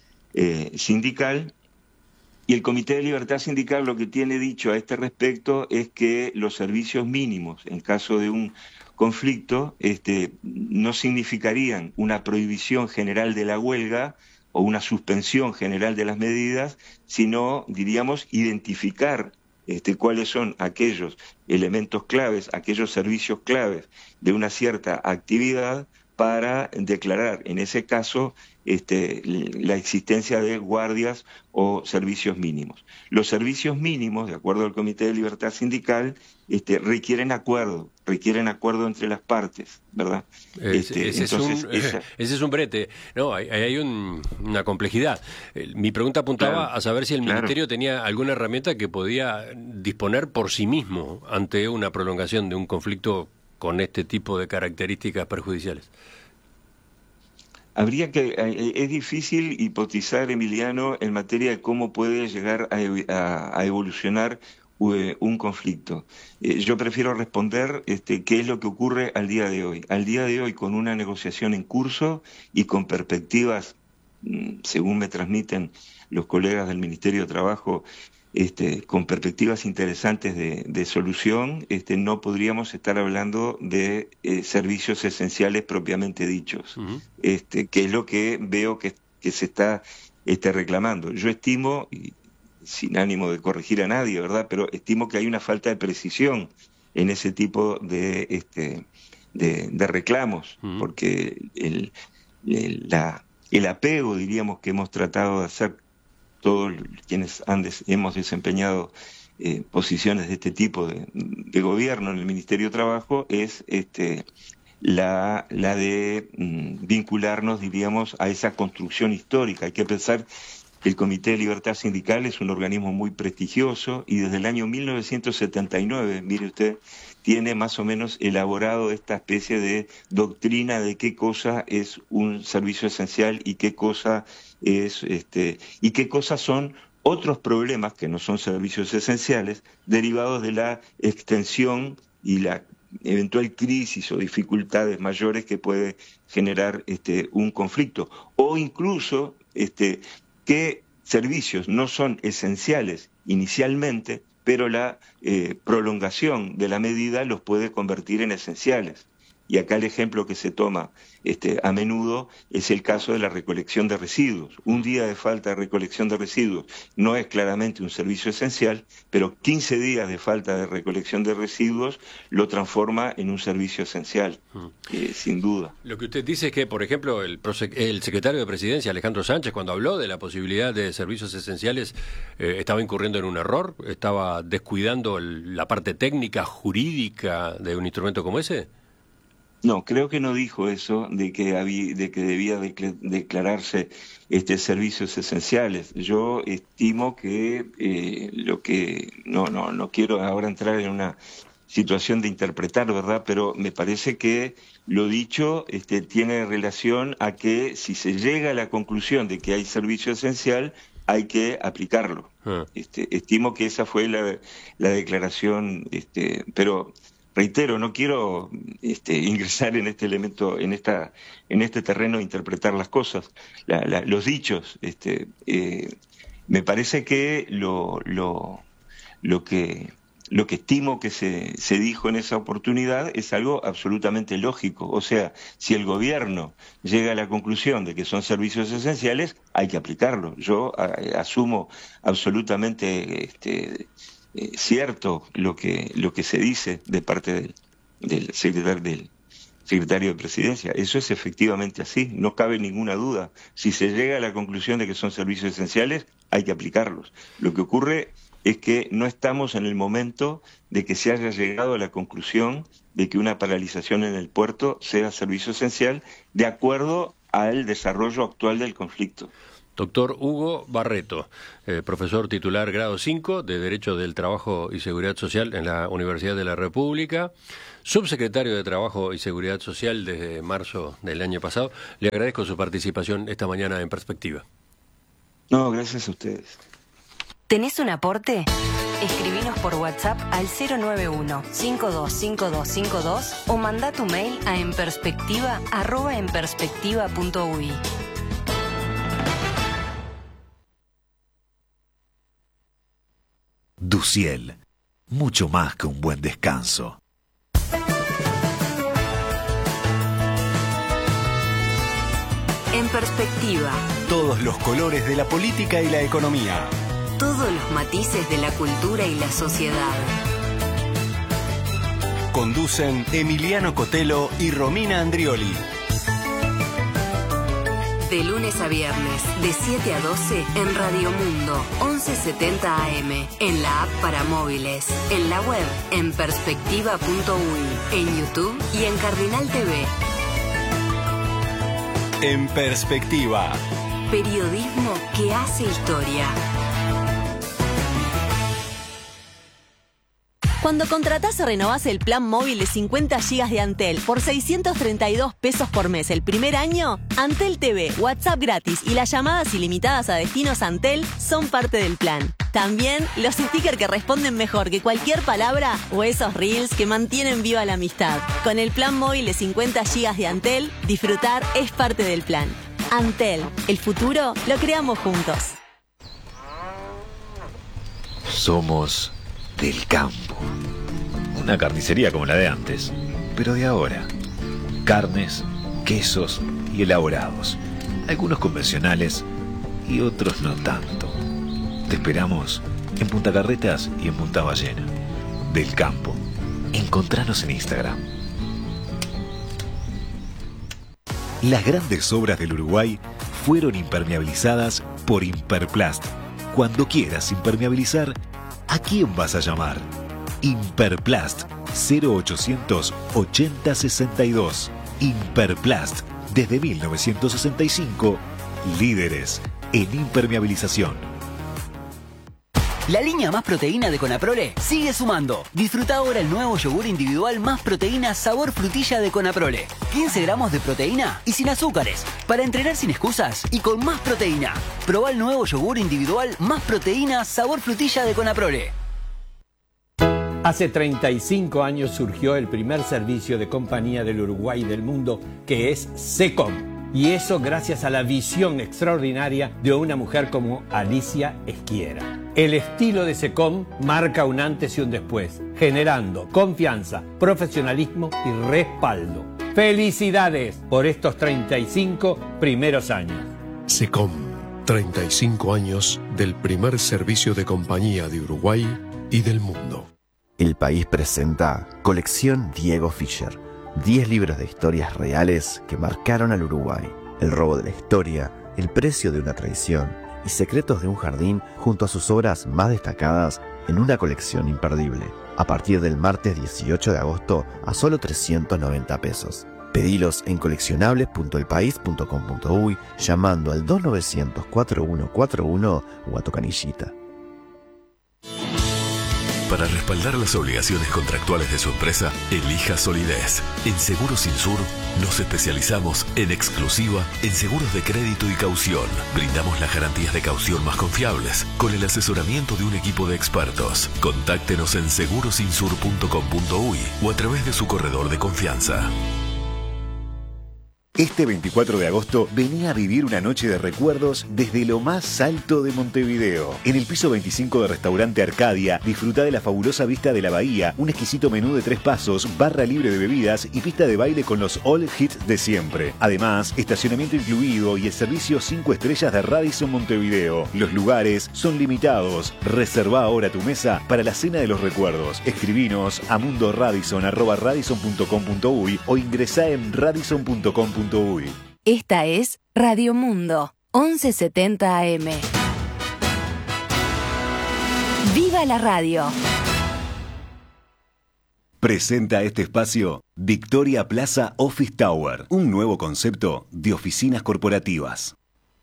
eh, Sindical. Y el Comité de Libertad Sindical lo que tiene dicho a este respecto es que los servicios mínimos, en caso de un conflicto, este, no significarían una prohibición general de la huelga o una suspensión general de las medidas, sino, diríamos, identificar este, cuáles son aquellos elementos claves, aquellos servicios claves de una cierta actividad para declarar, en ese caso, este, la existencia de guardias o servicios mínimos. Los servicios mínimos, de acuerdo al Comité de Libertad Sindical, este, requieren acuerdo, requieren acuerdo entre las partes, ¿verdad? Este, ese, entonces, es un, esa... ese es un brete, no, hay, hay un, una complejidad. Mi pregunta apuntaba claro, a saber si el claro. Ministerio tenía alguna herramienta que podía disponer por sí mismo ante una prolongación de un conflicto con este tipo de características perjudiciales. Habría que, es difícil hipotizar, Emiliano, en materia de cómo puede llegar a, a, a evolucionar un conflicto. Eh, yo prefiero responder este, qué es lo que ocurre al día de hoy. Al día de hoy, con una negociación en curso y con perspectivas, según me transmiten los colegas del Ministerio de Trabajo, Este, con perspectivas interesantes de, de solución, este, no podríamos estar hablando de eh, servicios esenciales propiamente dichos, uh-huh. este, que es lo que veo que, que se está este, reclamando. Yo estimo, y sin ánimo de corregir a nadie, ¿verdad?, pero estimo que hay una falta de precisión en ese tipo de, este, de, de reclamos, uh-huh. porque el, el, la, el apego, diríamos, que hemos tratado de hacer todos quienes han des, hemos desempeñado eh, posiciones de este tipo de, de gobierno en el Ministerio de Trabajo es este, la, la de mm, vincularnos, diríamos, a esa construcción histórica. Hay que pensar que el Comité de Libertad Sindical es un organismo muy prestigioso y desde el año mil novecientos setenta y nueve, mire usted, tiene más o menos elaborado esta especie de doctrina de qué cosa es un servicio esencial y qué cosa es este y qué cosas son otros problemas que no son servicios esenciales derivados de la extensión y la eventual crisis o dificultades mayores que puede generar este un conflicto, o incluso este qué servicios no son esenciales inicialmente, pero la eh, prolongación de la medida los puede convertir en esenciales. Y acá el ejemplo que se toma este, a menudo es el caso de la recolección de residuos. Un día de falta de recolección de residuos no es claramente un servicio esencial, pero quince días de falta de recolección de residuos lo transforma en un servicio esencial, eh, sin duda. Lo que usted dice es que, por ejemplo, el, el secretario de Presidencia, Alejandro Sánchez, cuando habló de la posibilidad de servicios esenciales, eh, estaba incurriendo en un error, estaba descuidando el, la parte técnica, jurídica de un instrumento como ese. No, creo que no dijo eso de que había, de que debía declararse este servicios esenciales. Yo estimo que eh, lo que no no no quiero ahora entrar en una situación de interpretar, ¿verdad? Pero me parece que lo dicho este, tiene relación a que si se llega a la conclusión de que hay servicio esencial, hay que aplicarlo. Ah. Este, estimo que esa fue la, la declaración, este, pero reitero, no quiero este, ingresar en este elemento, en esta, en este terreno de interpretar las cosas, la, la, los dichos. Este, eh, me parece que lo, lo, lo que lo que estimo que se, se dijo en esa oportunidad es algo absolutamente lógico. O sea, si el gobierno llega a la conclusión de que son servicios esenciales, hay que aplicarlo. Yo a, asumo absolutamente este, eh, cierto lo que, lo que se dice de parte del, del, secretario, del secretario de Presidencia. Eso es efectivamente así, no cabe ninguna duda. Si se llega a la conclusión de que son servicios esenciales, hay que aplicarlos. Lo que ocurre es que no estamos en el momento de que se haya llegado a la conclusión de que una paralización en el puerto sea servicio esencial de acuerdo al desarrollo actual del conflicto. Doctor Hugo Barreto, eh, profesor titular grado cinco de Derecho del Trabajo y Seguridad Social en la Universidad de la República, subsecretario de Trabajo y Seguridad Social desde marzo del año pasado. Le agradezco su participación esta mañana en Perspectiva. No, gracias a ustedes. ¿Tenés un aporte? Escribinos por WhatsApp al cero nueve uno, cinco dos cinco dos cinco dos o manda tu mail a enperspectiva arroba enperspectiva punto uy. Duciel, mucho más que un buen descanso. En Perspectiva. Todos los colores de la política y la economía. Todos los matices de la cultura y la sociedad. Conducen Emiliano Cotelo y Romina Andrioli. De lunes a viernes, de siete a doce, en Radio Mundo, once setenta A M, en la app para móviles, en la web, en perspectiva punto uy, en YouTube y en Cardinal T V. En Perspectiva. Periodismo que hace historia. Cuando contratás o renovás el plan móvil de cincuenta gigas de Antel por seiscientos treinta y dos pesos por mes el primer año, Antel T V, WhatsApp gratis y las llamadas ilimitadas a destinos Antel son parte del plan. También los stickers que responden mejor que cualquier palabra o esos reels que mantienen viva la amistad. Con el plan móvil de cincuenta gigas de Antel, disfrutar es parte del plan. Antel, el futuro lo creamos juntos. Somos del campo. Una carnicería como la de antes, pero de ahora. Carnes, quesos y elaborados. Algunos convencionales y otros no tanto. Te esperamos en Punta Carretas y en Punta Ballena. Del campo. Encontranos en Instagram. Las grandes obras del Uruguay fueron impermeabilizadas por Imperplast. Cuando quieras impermeabilizar, ¿a quién vas a llamar? Imperplast cero ochocientos ochenta sesenta y dos. Imperplast, desde mil novecientos sesenta y cinco, líderes en impermeabilización. La línea Más Proteína de Conaprole sigue sumando. Disfruta ahora el nuevo yogur individual Más Proteína sabor frutilla de Conaprole. quince gramos de proteína y sin azúcares. Para entrenar sin excusas y con más proteína. Probá el nuevo yogur individual Más Proteína sabor frutilla de Conaprole. Hace treinta y cinco años surgió el primer servicio de compañía del Uruguay y del mundo, que es SECOM. Y eso gracias a la visión extraordinaria de una mujer como Alicia Esquiera. El estilo de SECOM marca un antes y un después, generando confianza, profesionalismo y respaldo. ¡Felicidades por estos treinta y cinco primeros años! SECOM, treinta y cinco años del primer servicio de compañía de Uruguay y del mundo. El País presenta Colección Diego Fischer. diez libros de historias reales que marcaron al Uruguay. El robo de la historia, el precio de una traición y secretos de un jardín junto a sus obras más destacadas en una colección imperdible. A partir del martes dieciocho de agosto a solo trescientos noventa pesos. Pedilos en coleccionables punto el país punto com punto uy llamando al dos novecientos cuatro uno cuatro uno o a tu canillita. Para respaldar las obligaciones contractuales de su empresa, elija Solidez. En Seguros Insur nos especializamos en exclusiva en seguros de crédito y caución. Brindamos las garantías de caución más confiables con el asesoramiento de un equipo de expertos. Contáctenos en seguros insur punto com punto uy o a través de su corredor de confianza. Este veinticuatro de agosto vení a vivir una noche de recuerdos desde lo más alto de Montevideo. En el piso veinticinco de Restaurante Arcadia, disfruta de la fabulosa vista de la bahía, un exquisito menú de tres pasos, barra libre de bebidas y pista de baile con los all hits de siempre. Además, estacionamiento incluido y el servicio cinco estrellas de Radisson Montevideo. Los lugares son limitados. Reserva ahora tu mesa para la cena de los recuerdos. Escribinos a mundoradisson arroba radisson punto com punto uy o ingresá en radisson punto com punto uy. Esta es Radio Mundo, once setenta A M. ¡Viva la radio! Presenta este espacio Victoria Plaza Office Tower, un nuevo concepto de oficinas corporativas.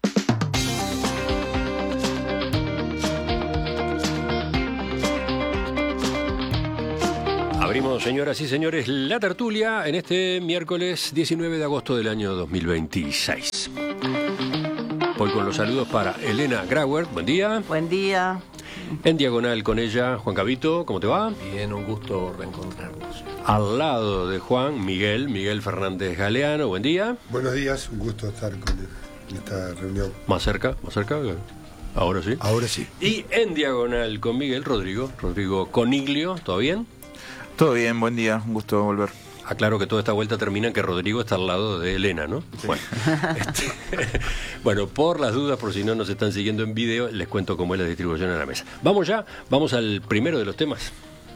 Abrimos, señoras y señores, la tertulia en este miércoles diecinueve de agosto del año dos mil veintiséis. Voy con los saludos para Elena Grauer. Buen día. Buen día. En diagonal con ella, Juan Cavito. ¿Cómo te va? Bien, un gusto reencontrarnos. Al lado de Juan, Miguel, Miguel Fernández Galeano. Buen día. Buenos días, un gusto estar con en esta reunión. Más cerca, más cerca. Ahora sí. Ahora sí. Y en diagonal con Miguel, Rodrigo. Rodrigo Coniglio. ¿Todo bien? Todo bien, buen día, un gusto volver. Aclaro que toda esta vuelta termina en que Rodrigo está al lado de Elena, ¿no? Sí. Bueno, este, bueno, por las dudas, por si no nos están siguiendo en video, les cuento cómo es la distribución en la mesa. Vamos ya, vamos al primero de los temas.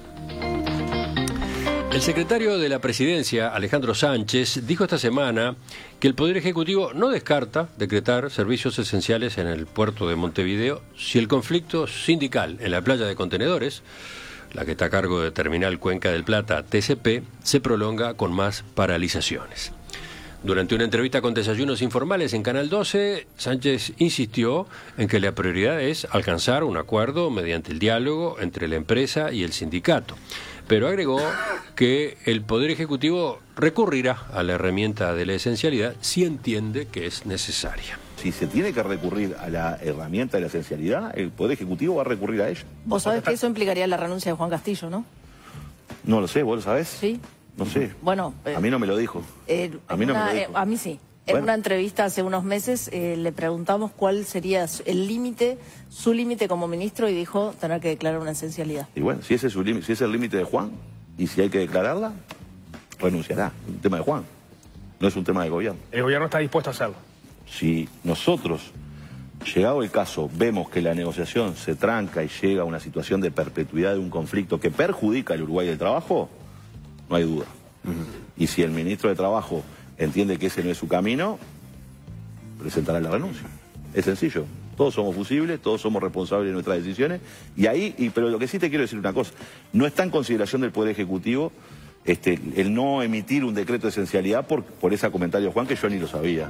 El secretario de la Presidencia, Alejandro Sánchez, dijo esta semana que el Poder Ejecutivo no descarta decretar servicios esenciales en el puerto de Montevideo si el conflicto sindical en la playa de contenedores, la que está a cargo de Terminal Cuenca del Plata, T C P, se prolonga con más paralizaciones. Durante una entrevista con Desayunos Informales en Canal doce, Sánchez insistió en que la prioridad es alcanzar un acuerdo mediante el diálogo entre la empresa y el sindicato, pero agregó que el Poder Ejecutivo recurrirá a la herramienta de la esencialidad si entiende que es necesaria. Si se tiene que recurrir a la herramienta de la esencialidad, el Poder Ejecutivo va a recurrir a ella. Vos sabés que eso implicaría la renuncia de Juan Castillo, ¿no? No lo sé, ¿vos lo sabés? Sí. No sé. Bueno, eh, a mí no me lo dijo. Eh, a mí no una, me lo dijo. Eh, a mí sí. Bueno. En una entrevista hace unos meses eh, le preguntamos cuál sería el límite, su límite como ministro, y dijo tener que declarar una esencialidad. Y bueno, si ese es, su si ese es el límite de Juan, y si hay que declararla, renunciará. Es un tema de Juan, no es un tema del gobierno. El gobierno está dispuesto a hacerlo. Si nosotros, llegado el caso, vemos que la negociación se tranca y llega a una situación de perpetuidad de un conflicto que perjudica al Uruguay del trabajo, no hay duda. Uh-huh. Y si el ministro de Trabajo entiende que ese no es su camino, presentará la renuncia. Es sencillo. Todos somos fusibles, todos somos responsables de nuestras decisiones. Y ahí, y, pero lo que sí te quiero decir una cosa, no está en consideración del Poder Ejecutivo este, el no emitir un decreto de esencialidad por, por ese comentario, Juan, que yo ni lo sabía.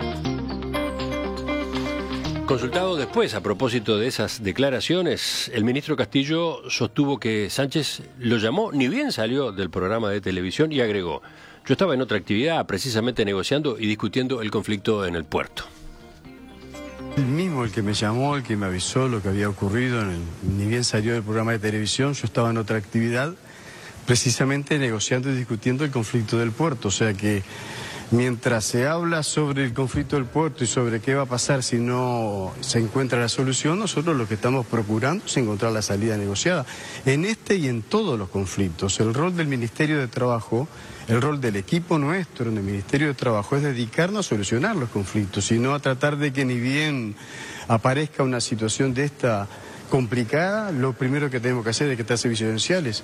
Consultado después a propósito de esas declaraciones, el ministro Castillo sostuvo que Sánchez lo llamó, ni bien salió del programa de televisión, y agregó: yo estaba en otra actividad, precisamente negociando y discutiendo el conflicto en el puerto. El mismo, el que me llamó, el que me avisó lo que había ocurrido, en el, ni bien salió del programa de televisión, yo estaba en otra actividad, precisamente negociando y discutiendo el conflicto del puerto, o sea que mientras se habla sobre el conflicto del puerto y sobre qué va a pasar si no se encuentra la solución, nosotros lo que estamos procurando es encontrar la salida negociada. En este y en todos los conflictos, el rol del Ministerio de Trabajo, el rol del equipo nuestro en el Ministerio de Trabajo es dedicarnos a solucionar los conflictos y no a tratar de que ni bien aparezca una situación de esta complicada, lo primero que tenemos que hacer es que estar servicios esenciales.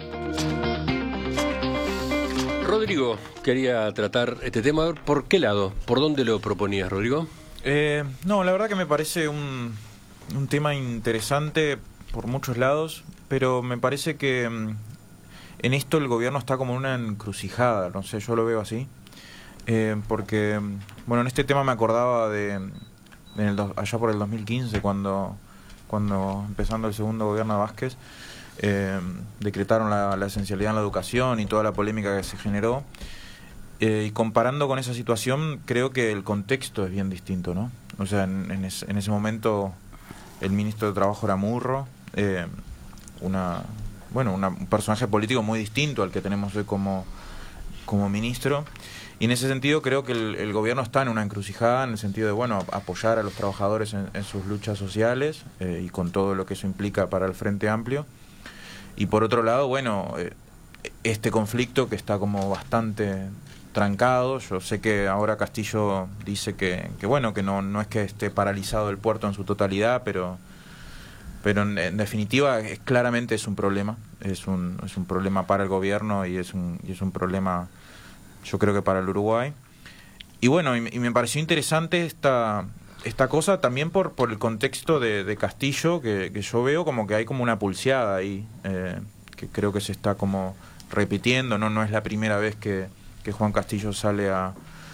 Rodrigo quería tratar este tema. ¿Por qué lado? ¿Por dónde lo proponías, Rodrigo? Eh, no, la verdad que me parece un, un tema interesante por muchos lados, pero me parece que en esto el gobierno está como en una encrucijada, no sé, yo lo veo así. Eh, porque, bueno, en este tema me acordaba de en el, allá por el dos mil quince, cuando, cuando empezando el segundo gobierno de Vázquez, eh, decretaron la, la esencialidad en la educación y toda la polémica que se generó. Eh, y comparando con esa situación, creo que el contexto es bien distinto, ¿no? O sea, en, en, es, en ese momento el ministro de Trabajo era Murro, eh, una, bueno, una, un personaje político muy distinto al que tenemos hoy como, como ministro. Y en ese sentido creo que el, el gobierno está en una encrucijada, en el sentido de, bueno, apoyar a los trabajadores en, en sus luchas sociales eh, y con todo lo que eso implica para el Frente Amplio. Y por otro lado, bueno, eh, este conflicto que está como bastante trancado. Yo sé que ahora Castillo dice que, que bueno, que no, no es que esté paralizado el puerto en su totalidad, pero pero en, en definitiva es, claramente es un problema, es un, es un problema para el gobierno y es un, y es un problema, yo creo que para el Uruguay. Y bueno, y, y me pareció interesante esta, esta cosa también por, por el contexto de, de Castillo, que, que yo veo como que hay como una pulseada ahí, eh, que creo que se está como repitiendo, no, no es la primera vez que que Juan Castillo sale a,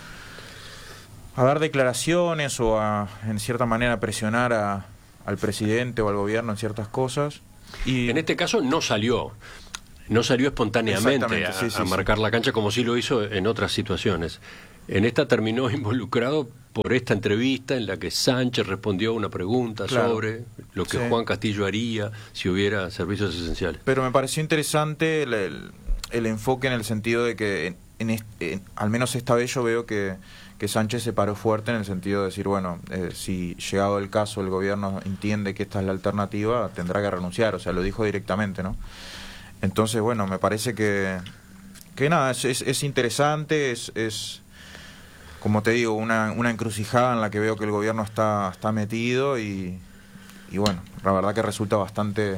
a dar declaraciones o a, en cierta manera, presionar a, al presidente o al gobierno en ciertas cosas. Y en este caso no salió, no salió espontáneamente a, sí, sí, a marcar sí. la cancha como sí lo hizo en otras situaciones. En esta terminó involucrado por esta entrevista en la que Sánchez respondió a una pregunta claro. sobre lo que sí. Juan Castillo haría si hubiera servicios esenciales. Pero me pareció interesante el, el, el enfoque en el sentido de que en, En este, en, al menos esta vez yo veo que, que Sánchez se paró fuerte en el sentido de decir, bueno, eh, si llegado el caso el gobierno entiende que esta es la alternativa, tendrá que renunciar, o sea, lo dijo directamente, ¿no? Entonces, bueno, me parece que, que nada, es, es, es interesante, es, es, como te digo, una, una encrucijada en la que veo que el gobierno está, está metido y, y bueno, la verdad que resulta bastante,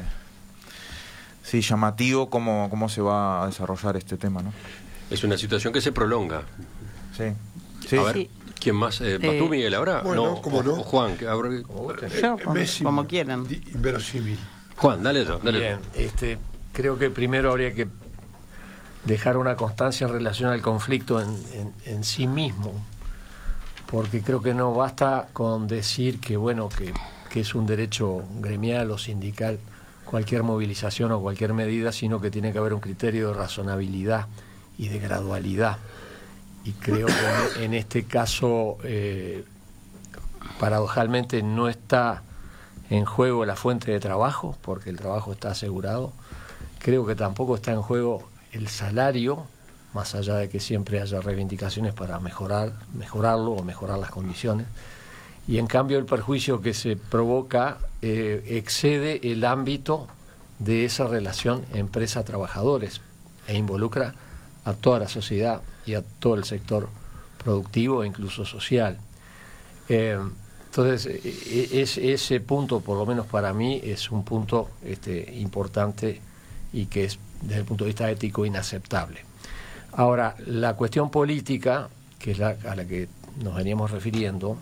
sí, llamativo cómo, cómo se va a desarrollar este tema, ¿no? Es una situación que se prolonga. Sí. sí. A ver, sí. ¿quién más? Eh, ¿Vas tú, Miguel, ahora? Bueno, no, ¿cómo o, no? O Juan. Que abro... Yo, como, como quieran. Inverosímil. Juan, dale tú. Dale Bien, este, creo que primero habría que dejar una constancia en relación al conflicto en, en, en sí mismo, porque creo que no basta con decir que, bueno, que, que es un derecho gremial o sindical cualquier movilización o cualquier medida, sino que tiene que haber un criterio de razonabilidad y de gradualidad. Y creo que en este caso, eh, paradojalmente, no está en juego la fuente de trabajo, porque el trabajo está asegurado. Creo que tampoco está en juego el salario, más allá de que siempre haya reivindicaciones para mejorar, mejorarlo o mejorar las condiciones. Y en cambio el perjuicio que se provoca eh, excede el ámbito de esa relación empresa-trabajadores e involucra a toda la sociedad y a todo el sector productivo e incluso social. Eh, entonces, es, ese punto, por lo menos para mí, es un punto este, importante y que es, desde el punto de vista ético, inaceptable. Ahora, la cuestión política, que es la a la que nos veníamos refiriendo,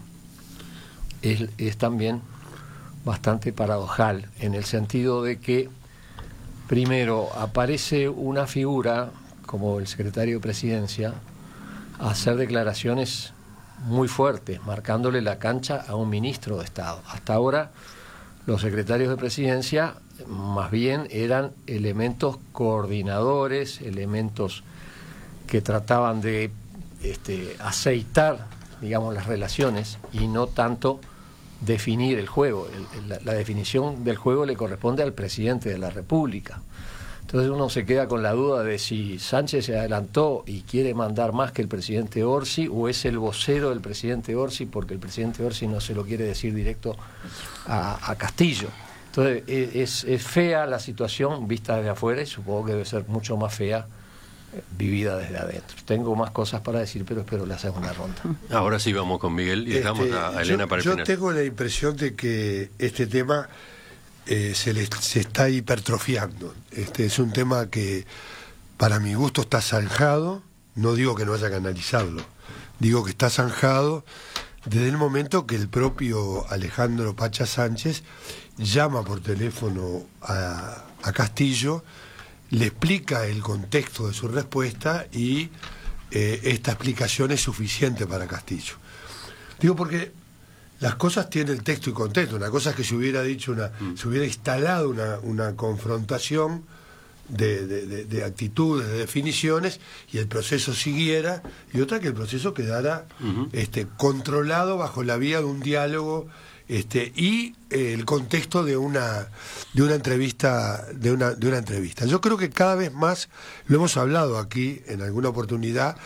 es, es también bastante paradojal, en el sentido de que, primero, aparece una figura como el secretario de Presidencia a hacer declaraciones muy fuertes, marcándole la cancha a un ministro de Estado. Hasta ahora los secretarios de Presidencia más bien eran elementos coordinadores, elementos que trataban de este, aceitar, digamos, las relaciones y no tanto definir el juego. El, la, la definición del juego le corresponde al presidente de la República. Entonces uno se queda con la duda de si Sánchez se adelantó y quiere mandar más que el presidente Orsi, o es el vocero del presidente Orsi porque el presidente Orsi no se lo quiere decir directo a, a Castillo. Entonces es, es fea la situación vista desde afuera y supongo que debe ser mucho más fea vivida desde adentro. Tengo más cosas para decir, pero espero la segunda ronda. Ahora sí vamos con Miguel y dejamos este, a Elena yo, para el yo final. Yo tengo la impresión de que este tema eh, se, le, se está hipertrofiando. Este es un tema que para mi gusto está zanjado. No digo que no haya que analizarlo, digo que está zanjado desde el momento que el propio Alejandro Pacha Sánchez llama por teléfono a, a Castillo, le explica el contexto de su respuesta y eh, esta explicación es suficiente para Castillo. Digo porque las cosas tienen texto y contexto. Una cosa es que se hubiera dicho, una, mm. se hubiera instalado una, una confrontación de, de, de, de actitudes, de definiciones, y el proceso siguiera, y otra que el proceso quedara uh-huh. este, controlado bajo la vía de un diálogo este, y eh, el contexto de una de una entrevista, de una, de una entrevista. Yo creo que cada vez más, lo hemos hablado aquí en alguna oportunidad,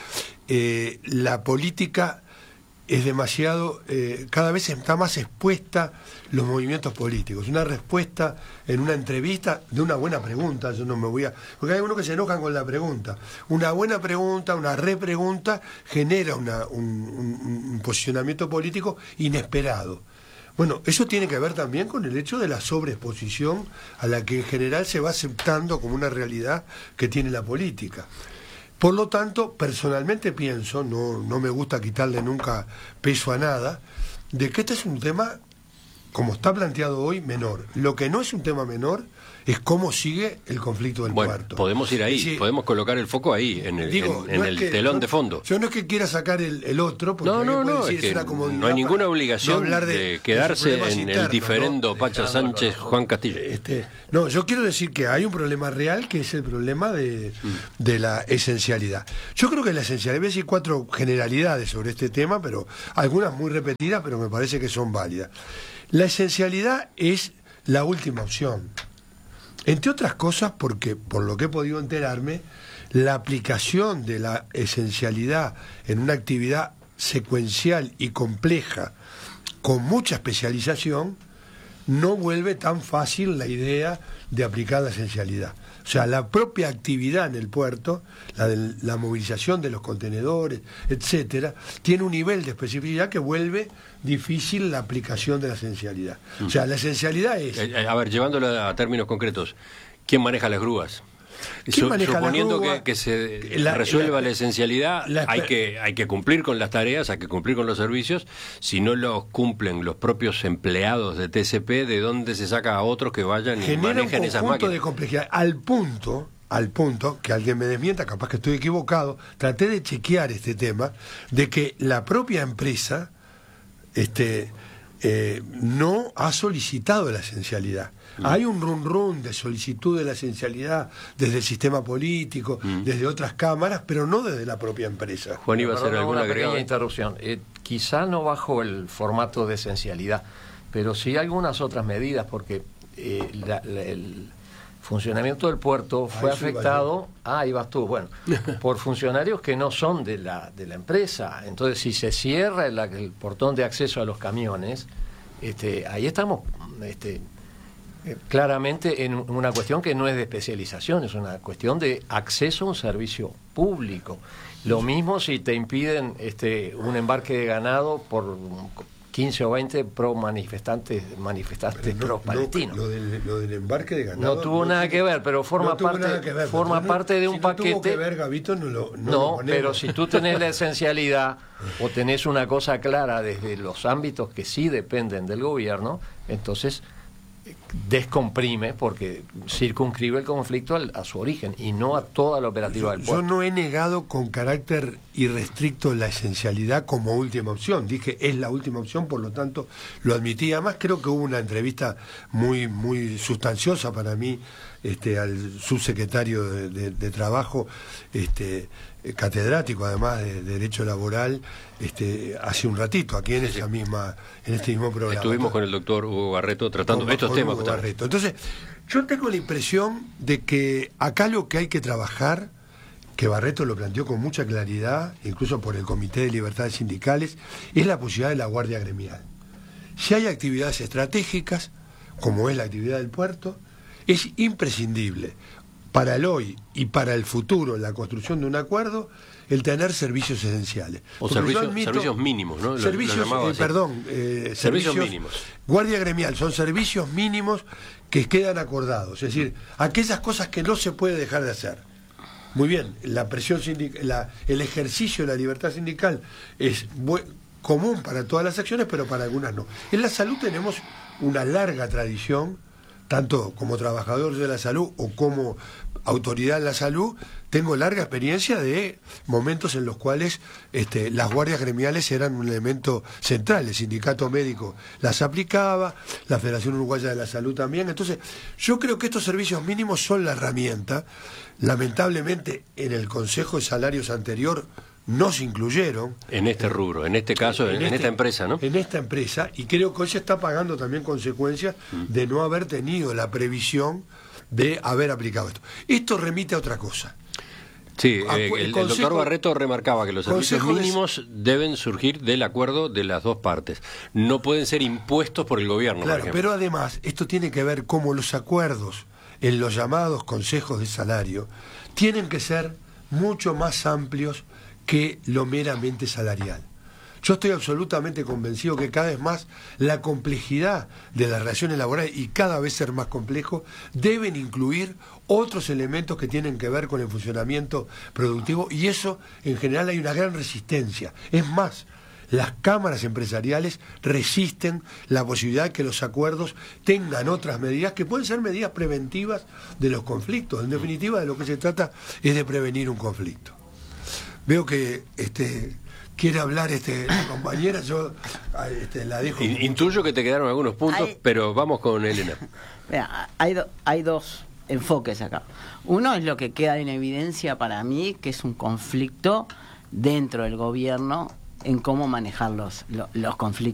eh, la política es demasiado, eh, cada vez está más expuesta los movimientos políticos. Una respuesta en una entrevista de una buena pregunta, yo no me voy a... Porque hay algunos que se enojan con la pregunta. Una buena pregunta, una repregunta, genera una, un, un, un posicionamiento político inesperado. Bueno, eso tiene que ver también con el hecho de la sobreexposición a la que en general se va aceptando como una realidad que tiene la política. Por lo tanto, personalmente pienso, no, no me gusta quitarle nunca peso a nada, de que este es un tema, como está planteado hoy, menor. Lo que no es un tema menor es cómo sigue el conflicto del bueno, puerto. Podemos ir ahí, sí, podemos colocar el foco ahí, en el, digo, en, en no el que, telón no, de fondo. Yo no es que quiera sacar el, el otro, porque no, no, no, decir, es que es una comodidad no hay ninguna para obligación no de, de, quedarse de en internos, el diferendo ¿no? Pacha Sánchez, Juan Castillo. Este, no, yo quiero decir que hay un problema real, que es el problema de, mm. de la esencialidad. Yo creo que la esencialidad, voy a decir cuatro generalidades sobre este tema, pero algunas muy repetidas, pero me parece que son válidas. La esencialidad es la última opción. Entre otras cosas, porque por lo que he podido enterarme, la aplicación de la esencialidad en una actividad secuencial y compleja, con mucha especialización, no vuelve tan fácil la idea de aplicar la esencialidad. O sea, la propia actividad en el puerto, la, de, la movilización de los contenedores, etcétera, tiene un nivel de especificidad que vuelve difícil la aplicación de la esencialidad. O sea, la esencialidad es... A ver, llevándolo a términos concretos, ¿quién maneja las grúas? Su, suponiendo que, que se la, resuelva la, la esencialidad, la, hay que hay que cumplir con las tareas, hay que cumplir con los servicios. Si no los cumplen los propios empleados de T C P, ¿de dónde se saca a otros que vayan y manejen esas máquinas? De complejidad, al punto, al punto, que alguien me desmienta, capaz que estoy equivocado, traté de chequear este tema, de que la propia empresa este, eh, no ha solicitado la esencialidad. Mm. Hay un run run de solicitud de la esencialidad desde el sistema político, mm. desde otras cámaras, pero no desde la propia empresa. Juan, iba a hacer alguna pequeña interrupción. Eh, quizá no bajo el formato de esencialidad, pero sí algunas otras medidas, porque eh, la, la, el funcionamiento del puerto fue ahí afectado. Ah, ahí vas tú. Bueno, por funcionarios que no son de la de la empresa. Entonces, si se cierra el, el portón de acceso a los camiones, este, ahí estamos. Este, claramente en una cuestión que no es de especialización, es una cuestión de acceso a un servicio público. Lo mismo si te impiden este un embarque de ganado por quince o veinte pro manifestantes manifestantes no, pro palestinos. No, lo, del, lo del embarque de ganado no tuvo no, nada que ver, pero forma no parte ver, forma parte no, de un si paquete. No tuvo que ver, Gabito, no lo no, no lo pero si tú tenés la esencialidad o tenés una cosa clara desde los ámbitos que sí dependen del gobierno, entonces descomprime, porque circunscribe el conflicto al, a su origen y no a toda la operativa yo, del puerto. Yo no he negado con carácter irrestricto la esencialidad como última opción, dije es la última opción, por lo tanto lo admití. Además creo que hubo una entrevista muy muy sustanciosa para mí este, al subsecretario de, de, de Trabajo, este, catedrático además de, de Derecho Laboral, este, hace un ratito aquí en esta misma en este mismo programa. Estuvimos con el doctor Hugo Barreto tratando con, estos con temas. Hugo Barreto. Entonces, yo tengo la impresión de que acá lo que hay que trabajar, que Barreto lo planteó con mucha claridad, incluso por el Comité de Libertades Sindicales, es la posibilidad de la guardia gremial. Si hay actividades estratégicas, como es la actividad del puerto, es imprescindible para el hoy y para el futuro, la construcción de un acuerdo, el tener servicios esenciales. O servicio, admito, servicios mínimos, ¿no? Servicios, lo, lo eh, perdón, eh, servicios, servicios mínimos. Guardia gremial, son servicios mínimos que quedan acordados, es decir, aquellas cosas que no se puede dejar de hacer. Muy bien, la presión sindical, la, el ejercicio de la libertad sindical es común para todas las acciones, pero para algunas no. En la salud tenemos una larga tradición tanto como trabajador de la salud o como autoridad en la salud, tengo larga experiencia de momentos en los cuales este, las guardias gremiales eran un elemento central. El sindicato médico las aplicaba, la Federación Uruguaya de la Salud también. Entonces, yo creo que estos servicios mínimos son la herramienta. Lamentablemente, en el Consejo de Salarios anterior no se incluyeron. En este rubro, en este caso, en, en, este, en esta empresa, ¿no? En esta empresa, y creo que hoy se está pagando también consecuencias mm. de no haber tenido la previsión de haber aplicado esto. Esto remite a otra cosa. Sí, eh, el, el, el doctor Barreto remarcaba que los servicios mínimos de... deben surgir del acuerdo de las dos partes. No pueden ser impuestos por el gobierno. Claro, por pero además, esto tiene que ver cómo los acuerdos en los llamados consejos de salario tienen que ser mucho más amplios que lo meramente salarial. Yo estoy absolutamente convencido que cada vez más la complejidad de las relaciones laborales, y cada vez ser más complejo, deben incluir otros elementos que tienen que ver con el funcionamiento productivo, y eso en general hay una gran resistencia. Es más, las cámaras empresariales resisten la posibilidad de que los acuerdos tengan otras medidas que pueden ser medidas preventivas de los conflictos. En definitiva, de lo que se trata es de prevenir un conflicto. Veo que este quiere hablar este la compañera, yo este, la dejo. Intuyo que te quedaron algunos puntos, hay, pero vamos con Elena. Mira, hay, do, hay dos enfoques acá. Uno es lo que queda en evidencia para mí, que es un conflicto dentro del gobierno en cómo manejar los, los, los conflictos